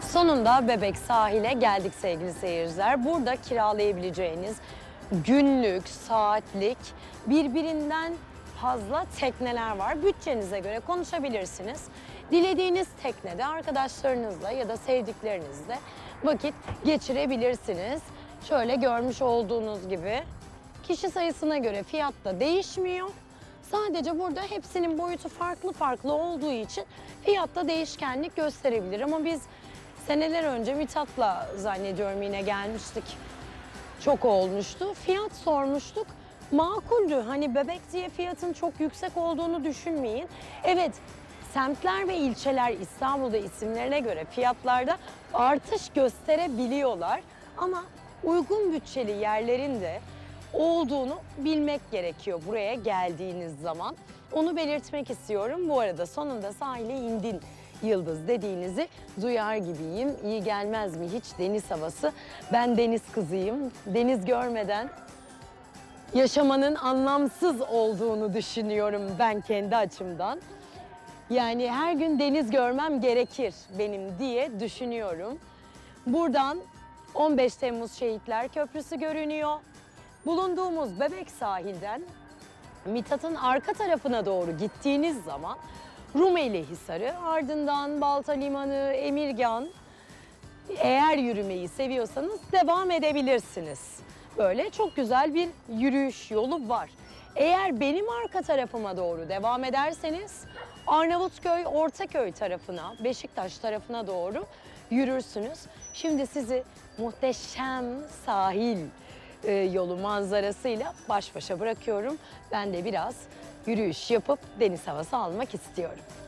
Sonunda Bebek sahile geldik sevgili seyirciler. Burada kiralayabileceğiniz günlük, saatlik, birbirinden fazla tekneler var. Bütçenize göre konuşabilirsiniz. Dilediğiniz teknede arkadaşlarınızla ya da sevdiklerinizle vakit geçirebilirsiniz. Şöyle görmüş olduğunuz gibi kişi sayısına göre fiyat da değişmiyor. Sadece burada hepsinin boyutu farklı farklı olduğu için fiyatta değişkenlik gösterebilir. Ama biz seneler önce Mithat'la zannediyorum yine gelmiştik. Çok olmuştu. Fiyat sormuştuk. Makuldü. Hani Bebek diye fiyatın çok yüksek olduğunu düşünmeyin. Evet, semtler ve ilçeler İstanbul'da isimlerine göre fiyatlarda artış gösterebiliyorlar. Ama uygun bütçeli yerlerin de olduğunu bilmek gerekiyor buraya geldiğiniz zaman. Onu belirtmek istiyorum. Bu arada sonunda sahile indin Yıldız dediğinizi duyar gibiyim. İyi gelmez mi hiç deniz havası? Ben deniz kızıyım. Deniz görmeden yaşamanın anlamsız olduğunu düşünüyorum ben kendi açımdan. Yani her gün deniz görmem gerekir benim diye düşünüyorum. Buradan 15 Temmuz Şehitler Köprüsü görünüyor. Bulunduğumuz Bebek sahilden Mithat'ın arka tarafına doğru gittiğiniz zaman Rumeli Hisarı, ardından Balta Limanı, Emirgan. Eğer yürümeyi seviyorsanız devam edebilirsiniz. Böyle çok güzel bir yürüyüş yolu var. Eğer benim arka tarafıma doğru devam ederseniz Arnavutköy, Ortaköy tarafına, Beşiktaş tarafına doğru yürürsünüz. Şimdi sizi muhteşem sahil yolu manzarasıyla baş başa bırakıyorum. Ben de biraz yürüyüş yapıp deniz havası almak istiyorum.